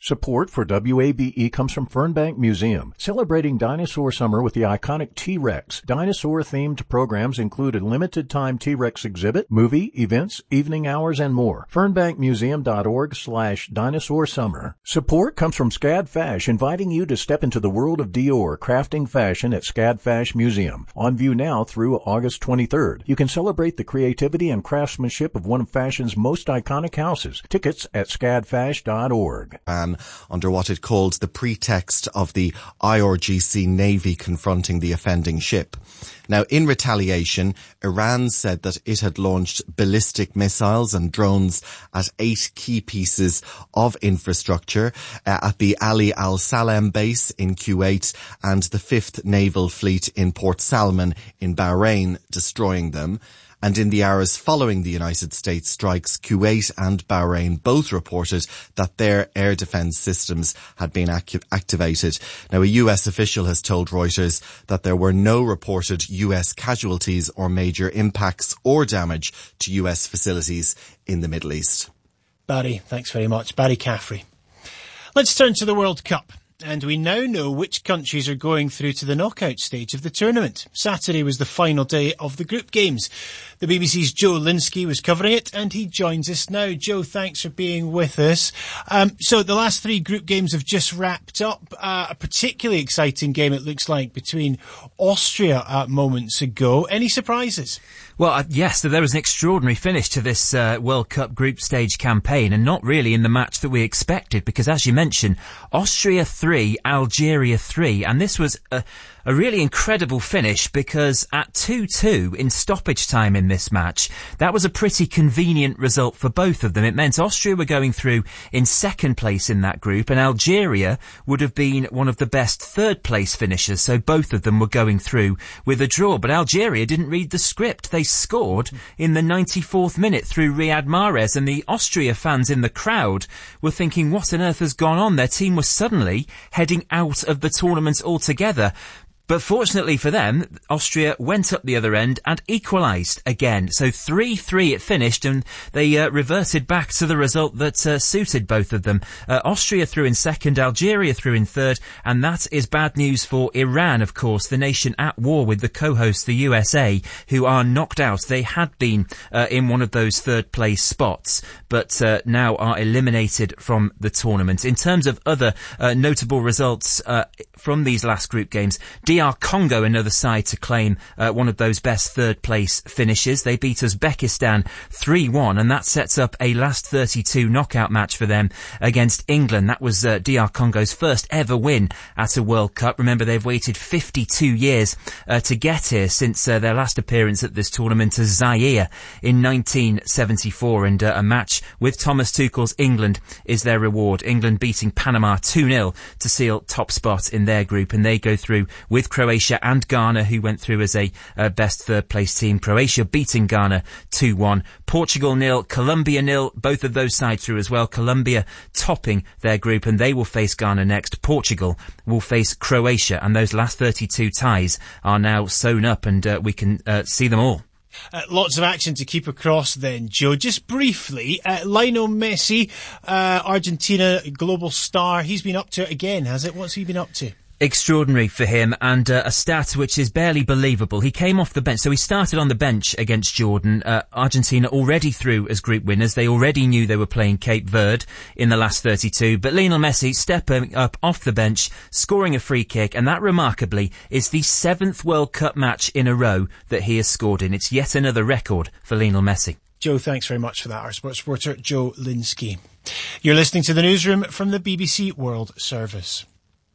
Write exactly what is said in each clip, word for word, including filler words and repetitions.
Support for W A B E comes from Fernbank Museum, celebrating dinosaur summer with the iconic T-Rex. Dinosaur-themed programs include a limited-time T-Rex exhibit, movie, events, evening hours, and more. fernbankmuseum.org slash dinosaur summer. Support comes from Scad Fash, inviting you to step into the world of Dior, crafting fashion at Scad Fash Museum. On view now through August twenty-third. You can celebrate the creativity and craftsmanship of one of fashion's most iconic houses. Tickets at scad fash dot org. Um, under what it called the pretext of the I R G C Navy confronting the offending ship. Now, in retaliation, Iran said that it had launched ballistic missiles and drones at eight key pieces of infrastructure uh, at the Ali Al Salem base in Kuwait and the fifth Naval Fleet in Port Salman in Bahrain, destroying them. And in the hours following the United States strikes, Kuwait and Bahrain both reported that their air defense systems had been ac- activated. Now, a U S official has told Reuters that there were no reported U S casualties or major impacts or damage to U S facilities in the Middle East. Barry, thanks very much. Barry Caffrey. Let's turn to the World Cup. And we now know which countries are going through to the knockout stage of the tournament. Saturday was the final day of the group games. The B B C's Joe Linsky was covering it, and he joins us now. Joe, thanks for being with us. Um, so the last three group games have just wrapped up. Uh, a particularly exciting game, it looks like, between Austria uh, moments ago. Any surprises? Well, uh, yes, so there was an extraordinary finish to this uh, World Cup group stage campaign, and not really in the match that we expected, because as you mentioned, Austria three, Algeria three, and this was a, a really incredible finish because at two two in stoppage time in this match, that was a pretty convenient result for both of them. It meant Austria were going through in second place in that group, and Algeria would have been one of the best third place finishers, so both of them were going through with a draw. But Algeria didn't read the script. They scored in the ninety-fourth minute through Riyad Mahrez, and the Austria fans in the crowd were thinking, what on earth has gone on? Their team was suddenly heading out of the tournament altogether. But fortunately for them, Austria went up the other end and equalised again. So three three it finished, and they uh, reverted back to the result that uh, suited both of them. Uh, Austria through in second, Algeria through in third, and that is bad news for Iran, of course, the nation at war with the co-host, the U S A, who are knocked out. They had been uh, in one of those third place spots, but uh, now are eliminated from the tournament. In terms of other uh, notable results uh, from these last group games, D R Congo, another side to claim uh, one of those best third place finishes. They beat Uzbekistan three one, and that sets up a last thirty-two knockout match for them against England. That was uh, D R Congo's first ever win at a World Cup. Remember, they've waited fifty-two years uh, to get here since uh, their last appearance at this tournament as Zaire in nineteen seventy-four, and uh, a match with Thomas Tuchel's England is their reward. England beating Panama two nil to seal top spot in their group, and they go through with Croatia and Ghana, who went through as a uh, best third place team. Croatia beating Ghana two one. Portugal nil, Colombia nil. Both of those sides through as well. Colombia topping their group, and they will face Ghana next. Portugal will face Croatia, and those last thirty-two ties are now sewn up, and uh, we can uh, see them all. Uh, lots of action to keep across then, Joe. Just briefly, uh, Lionel Messi, uh, Argentina global star, he's been up to it again, has it? What's he been up to? Extraordinary for him, and uh, a stat which is barely believable. He came off the bench, so he started on the bench against Jordan. Uh, Argentina already through as group winners. They already knew they were playing Cape Verde in the last thirty-two, but Lionel Messi stepping up off the bench, scoring a free kick, and that remarkably is the seventh World Cup match in a row that he has scored in. It's yet another record for Lionel Messi. Joe, thanks very much for that. Our sports reporter, Joe Linsky. You're listening to the newsroom from the B B C World Service.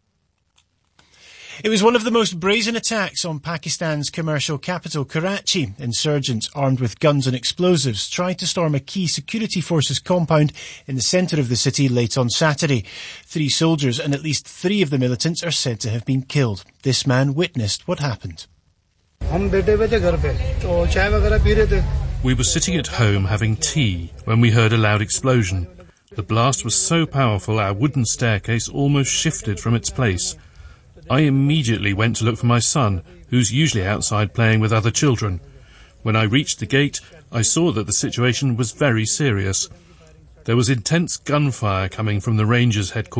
It was one of the most brazen attacks on Pakistan's commercial capital, Karachi. Insurgents armed with guns and explosives tried to storm a key security forces compound in the centre of the city late on Saturday. Three soldiers and at least three of the militants are said to have been killed. This man witnessed what happened. We were sitting at home having tea when we heard a loud explosion. The blast was so powerful our wooden staircase almost shifted from its place. I immediately went to look for my son, who's usually outside playing with other children. When I reached the gate, I saw that the situation was very serious. There was intense gunfire coming from the Rangers headquarters.